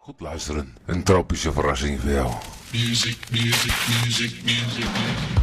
Goed luisteren, een tropische verrassing voor jou. Music, music, music, music, music.